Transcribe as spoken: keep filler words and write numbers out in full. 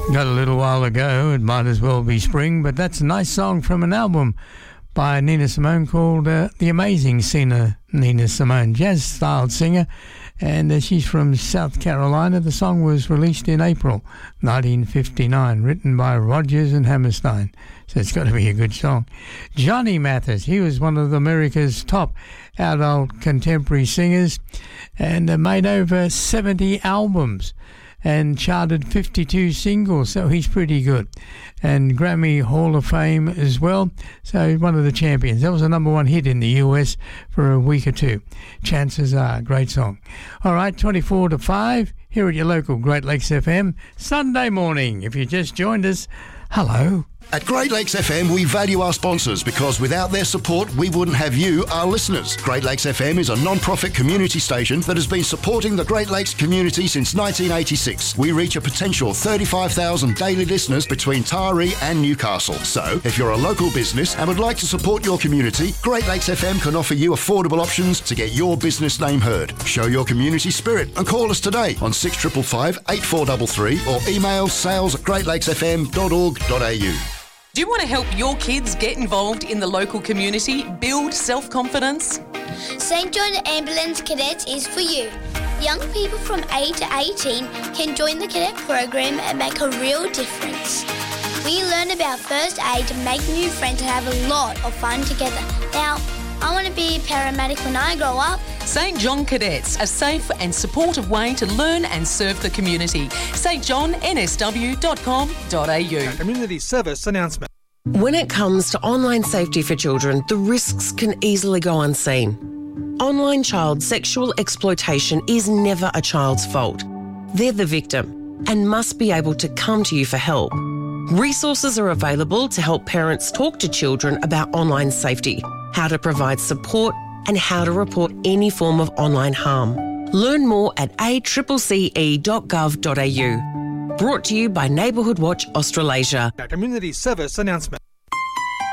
Got a little while ago, it might as well be spring, but that's a nice song from an album by Nina Simone called uh, The Amazing Singer, Nina Simone, jazz-styled singer, and uh, she's from South Carolina. The song was released in April nineteen fifty-nine, written by Rodgers and Hammerstein, so it's got to be a good song. Johnny Mathis, he was one of America's top adult contemporary singers and uh, made over seventy albums and charted fifty-two singles, so he's pretty good. And Grammy Hall of Fame as well, so one of the champions. That was a number one hit in the U S for a week or two. Chances are, great song. All right, twenty-four to five, here at your local Great Lakes F M, Sunday morning. If you just joined us, hello. At Great Lakes F M, we value our sponsors because without their support, we wouldn't have you, our listeners. Great Lakes F M is a non-profit community station that has been supporting the Great Lakes community since nineteen eighty-six. We reach a potential thirty-five thousand daily listeners between Taree and Newcastle. So, if you're a local business and would like to support your community, Great Lakes F M can offer you affordable options to get your business name heard. Show your community spirit and call us today on six five five, eight four three three or email sales at great lakes f m dot org dot a u. Do you want to help your kids get involved in the local community, build self-confidence? Saint John Ambulance Cadets is for you. Young people from eight to eighteen can join the cadet program and make a real difference. We learn about first aid, make new friends and have a lot of fun together. Now, I want to be a paramedic when I grow up. Saint John Cadets, a safe and supportive way to learn and serve the community. st john n s w dot com dot a u. Community service announcement. When it comes to online safety for children, the risks can easily go unseen. Online child sexual exploitation is never a child's fault. They're the victim and must be able to come to you for help. Resources are available to help parents talk to children about online safety, how to provide support, and how to report any form of online harm. Learn more at a c c c e dot gov dot a u. Brought to you by Neighbourhood Watch Australasia. Community service announcement.